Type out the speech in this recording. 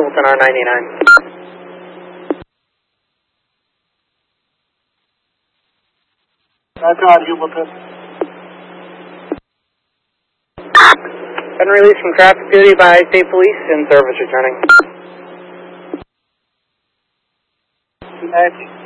Hamilton R99. Roger on Hamilton. Been released from traffic duty by State Police and service returning. Magic.